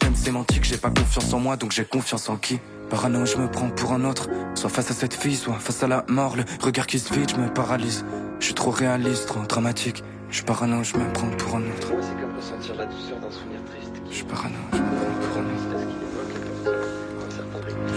problème sémantique, j'ai pas confiance en moi donc j'ai confiance en qui? Parano, je me prends pour un autre, soit face à cette fille, soit face à la mort. Le regard qui se vide, je me paralyse. Je suis trop réaliste, trop dramatique. Je suis parano, je me prends pour un autre. C'est comme ressentir la douceur d'un souvenir triste. Je suis parano, je me prends pour un autre. Parce qu'il évoque un certain rythme.